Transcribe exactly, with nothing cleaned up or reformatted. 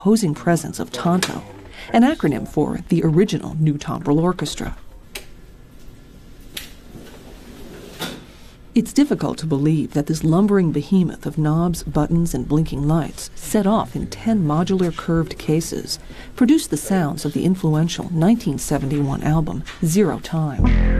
imposing presence of Tonto, an acronym for the original New Tombrel Orchestra. It's difficult to believe that this lumbering behemoth of knobs, buttons, and blinking lights, set off in ten modular curved cases, produced the sounds of the influential nineteen seventy-one album Zero Time.